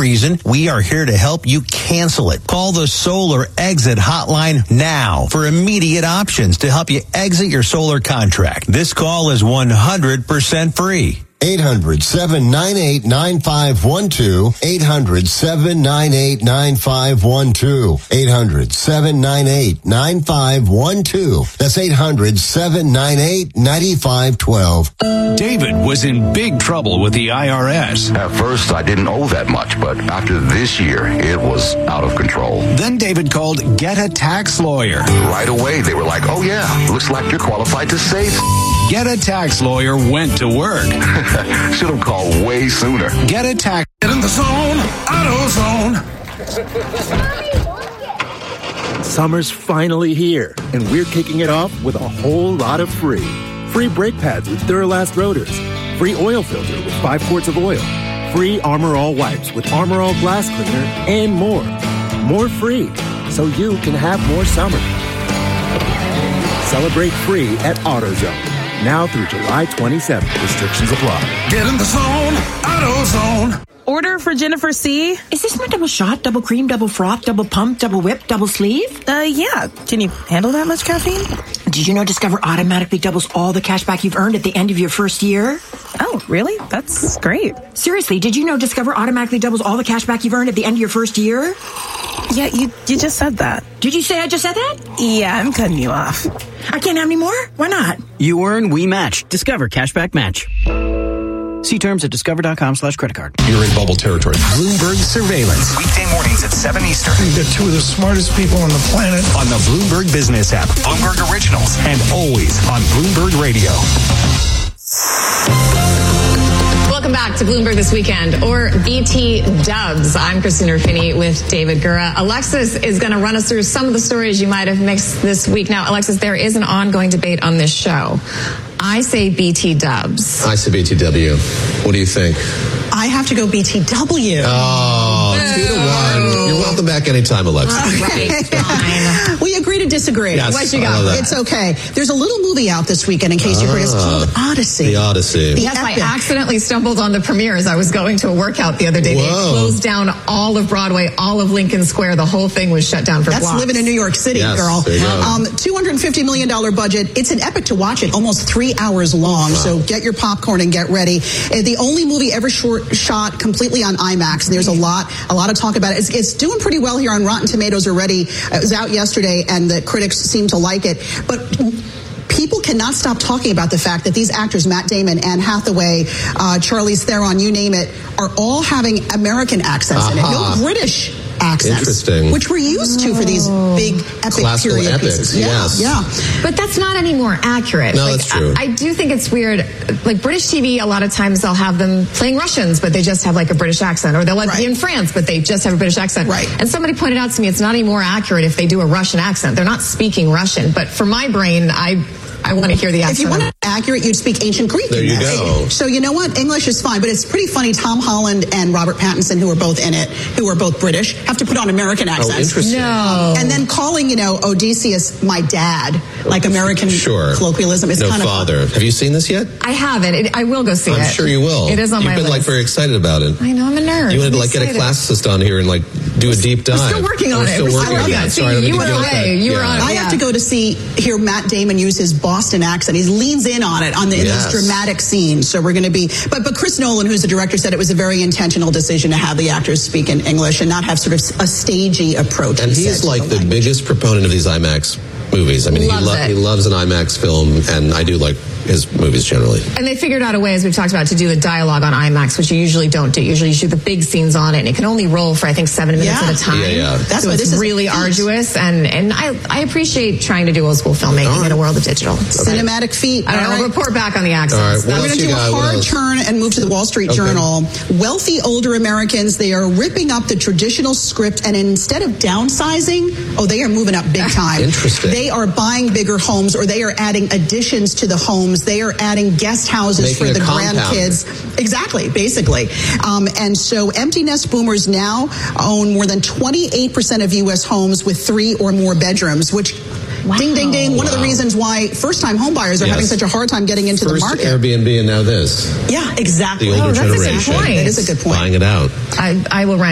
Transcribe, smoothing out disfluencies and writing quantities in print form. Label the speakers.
Speaker 1: reason, we are here to help you cancel it. Call the Solar Exit Hotline now for immediate options to help you exit your solar contract. This call is 100% free.
Speaker 2: 800-798-9512. 800-798-9512. 800-798-9512. That's 800-798-9512.
Speaker 3: David was in big trouble with the IRS.
Speaker 4: At first, I didn't owe that much, but after this year, it was out of control.
Speaker 3: Then David called Get a Tax Lawyer.
Speaker 4: Right away, they were like, oh yeah, looks like you're qualified to save.
Speaker 3: Get a Tax Lawyer went to work.
Speaker 4: Should have called way sooner.
Speaker 3: Get a tax.
Speaker 5: Get in the zone, AutoZone.
Speaker 6: Summer's finally here, and we're kicking it off with a whole lot of free. Free brake pads with Duralast rotors. Free oil filter with 5 quarts of oil. Free Armor All wipes with Armor All glass cleaner, and more. More free, so you can have more summer. Celebrate free at AutoZone. Now through July 27th. Restrictions apply.
Speaker 5: Get in the zone, AutoZone.
Speaker 7: Order for Jennifer C.
Speaker 8: Is this my double shot, double cream, double froth, double pump, double whip, double sleeve?
Speaker 7: Yeah. Can you handle that much caffeine?
Speaker 8: Did you know Discover automatically doubles all the cash back you've earned at the end of your first year?
Speaker 7: Oh, really? That's great.
Speaker 8: Seriously, did you know Discover automatically doubles all the cash back you've earned at the end of your first year?
Speaker 7: Yeah, you just said that.
Speaker 8: Did you say I just said that?
Speaker 7: Yeah, I'm cutting you off.
Speaker 8: I can't have any more? Why not?
Speaker 9: You earn, we match. Discover Cashback Match. See terms at discover.com/creditcard.
Speaker 10: You're in bubble territory.
Speaker 11: Bloomberg Surveillance.
Speaker 12: Weekday mornings at 7 Eastern.
Speaker 13: You get two of the smartest people on the planet.
Speaker 11: On the Bloomberg Business app.
Speaker 12: Bloomberg Originals.
Speaker 11: And always on Bloomberg Radio.
Speaker 14: Welcome back to Bloomberg This Weekend, or BT Dubs. I'm Christina Ruffini with David Gura. Alexis is going to run us through some of the stories you might have missed this week. Now, Alexis, there is an ongoing debate on this show. I say BT Dubs.
Speaker 10: I say BTW. What do you think?
Speaker 15: I have to go BTW.
Speaker 10: Oh, 2-1. You're welcome back anytime, Alexa.
Speaker 14: Right, fine.
Speaker 15: We agree to disagree.
Speaker 10: Yes,
Speaker 15: what you got? It's okay. There's a little movie out this weekend, in case you heard. It's called Odyssey.
Speaker 10: The Odyssey.
Speaker 14: Yes, I accidentally stumbled on the premiere as I was going to a workout the other day. Whoa. They closed down all of Broadway, all of Lincoln Square. The whole thing was shut down for blocks.
Speaker 15: That's living in New York City,
Speaker 10: yes,
Speaker 15: girl.
Speaker 10: There you go.
Speaker 15: $250 million budget. It's an epic to watch it, almost 3 hours long. Wow. So get your popcorn and get ready. The only movie ever shot completely on IMAX. And there's a lot of talk about it. It's doing pretty well here on Rotten Tomatoes already. It was out yesterday, and the critics seem to like it. But people cannot stop talking about the fact that these actors, Matt Damon, Anne Hathaway, Charlize Theron, you name it, are all having American accents in it. No British accents.
Speaker 10: Interesting.
Speaker 15: Which we're used to for these big epic
Speaker 10: classical
Speaker 15: period
Speaker 10: epics,
Speaker 15: pieces.
Speaker 10: yes.
Speaker 15: Yeah.
Speaker 14: But that's not any more accurate.
Speaker 10: No, that's true.
Speaker 14: I do think it's weird. Like British TV, a lot of times they'll have them playing Russians, but they just have like a British accent. Or they'll be in France, but they just have a British accent.
Speaker 15: Right.
Speaker 14: And somebody pointed out to me it's not any more accurate if they do a Russian accent. They're not speaking Russian. But for my brain, I want to hear the accent.
Speaker 15: If you want it accurate, you'd speak ancient Greek.
Speaker 10: There you go.
Speaker 15: So you know what? English is fine, but it's pretty funny. Tom Holland and Robert Pattinson, who are both in it, who are both British, have to put on American accents.
Speaker 10: Oh, interesting.
Speaker 14: No.
Speaker 15: And then calling, Odysseus my dad, like American colloquialism, is kind of
Speaker 10: father. Have you seen this yet?
Speaker 14: I haven't. I will go see it.
Speaker 10: I'm sure you will.
Speaker 14: It is on my list.
Speaker 10: You've been very excited about it.
Speaker 14: I know, I'm a nerd.
Speaker 10: You wanted to get a classicist on here and do a deep dive.
Speaker 15: We're still working on it.
Speaker 10: Still working on it.
Speaker 14: See, you were away. You were on it.
Speaker 15: I have to go to hear Matt Damon use his Boston accent. He leans in on it in these dramatic scenes. So we're going to be, but Chris Nolan, who's the director, said it was a very intentional decision to have the actors speak in English and not have sort of a stagey approach.
Speaker 10: And he's like the biggest proponent of these IMAX movies. I mean, he loves an IMAX film, and I do like his movies generally.
Speaker 14: And they figured out a way, as we've talked about, to do the dialogue on IMAX, which you usually don't do. Usually you shoot the big scenes on it, and it can only roll for, I think, 7 minutes at a time.
Speaker 10: Yeah.
Speaker 15: That's
Speaker 14: so
Speaker 15: why
Speaker 14: it's really arduous, and I appreciate trying to do old school filmmaking in a world of digital.
Speaker 15: Cinematic feat.
Speaker 14: I don't know, I'll report back on the accents.
Speaker 15: We're going to do a hard turn and move to the Wall Street Journal. Wealthy older Americans, they are ripping up the traditional script, and instead of downsizing, they are moving up big time.
Speaker 10: Interesting.
Speaker 15: They are buying bigger homes, or they are adding additions to the homes. They are adding guest houses for the grandkids. Exactly, basically. And so empty nest boomers now own more than 28% of U.S. homes with 3 or more bedrooms, which ding, ding, ding. One of the reasons why first-time home buyers are having such a hard time getting into the market.
Speaker 10: Airbnb and now this.
Speaker 15: Yeah, exactly.
Speaker 10: The older generation.
Speaker 14: That's a good point.
Speaker 15: That is a good point.
Speaker 10: Buying it out.
Speaker 14: I will rent.